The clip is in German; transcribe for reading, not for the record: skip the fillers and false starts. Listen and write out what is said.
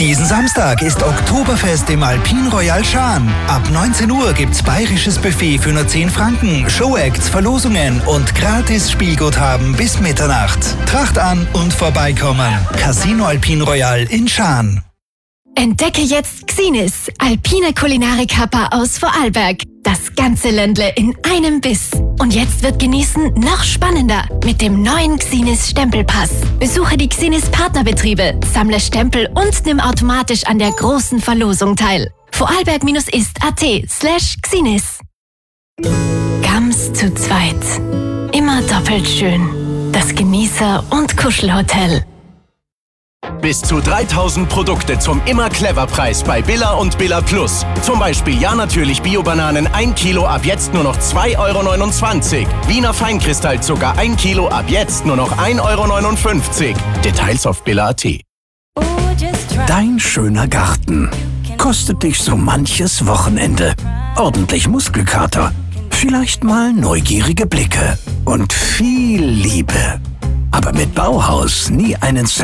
Diesen Samstag ist Oktoberfest im Alpine Royal Schaan. Ab 19 Uhr gibt's bayerisches Buffet für nur 10 Franken, Showacts, Verlosungen und gratis Spielguthaben bis Mitternacht. Tracht an und vorbeikommen. Casino Alpine Royal in Schaan. Entdecke jetzt Xinis, alpine Kulinarikappa aus Vorarlberg. Das ganze Ländle in einem Biss. Und jetzt wird Genießen noch spannender mit dem neuen Xinis Stempelpass. Besuche die Xinis Partnerbetriebe, sammle Stempel und nimm automatisch an der großen Verlosung teil. Vorarlberg-ist.at/Xinis. Gams zu zweit. Immer doppelt schön. Das Genießer- und Kuschelhotel. Bis zu 3000 Produkte zum Immer-Clever-Preis bei Billa und Billa Plus. Zum Beispiel Ja natürlich Bio-Bananen 1 Kilo ab jetzt nur noch 2,29 €. Wiener Feinkristallzucker 1 Kilo ab jetzt nur noch 1,59 €. Details auf billa.at. Dein schöner Garten kostet dich so manches Wochenende. Ordentlich Muskelkater, vielleicht mal neugierige Blicke und viel Liebe. Aber mit Bauhaus nie einen Cent